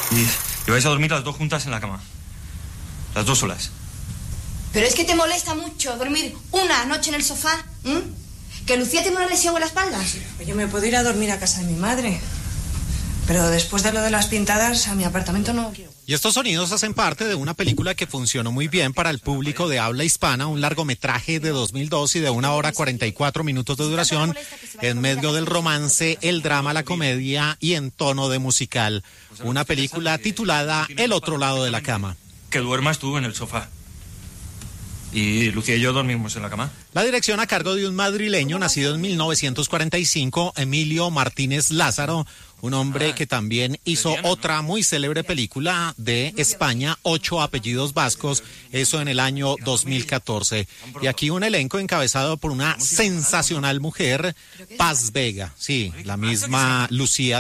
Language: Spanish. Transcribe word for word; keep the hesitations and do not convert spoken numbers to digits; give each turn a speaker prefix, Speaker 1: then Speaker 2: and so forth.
Speaker 1: Y, y vais a dormir las dos juntas en la cama. Las dos solas.
Speaker 2: Pero es que te molesta mucho dormir una noche en el sofá, ¿eh? ¿Que Lucía tiene una lesión en la espalda?
Speaker 3: Sí. Yo me puedo ir a dormir a casa de mi madre. Pero después de lo de las pintadas, a mi apartamento no quiero.
Speaker 4: Y estos sonidos hacen parte de una película que funcionó muy bien para el público de habla hispana, un largometraje de dos mil dos y de una hora cuarenta y cuatro minutos de duración, en medio del romance, el drama, la comedia y en tono de musical. Una película titulada El otro lado de la cama.
Speaker 1: Que duermas tú en el sofá. Y Lucía y yo dormimos en la cama.
Speaker 4: La dirección a cargo de un madrileño nacido en mil novecientos cuarenta y cinco, Emilio Martínez Lázaro, un hombre que también hizo otra muy célebre película de España, Ocho apellidos vascos, eso en el año dos mil catorce. Y aquí un elenco encabezado por una sensacional mujer, Paz Vega, sí, la misma Lucía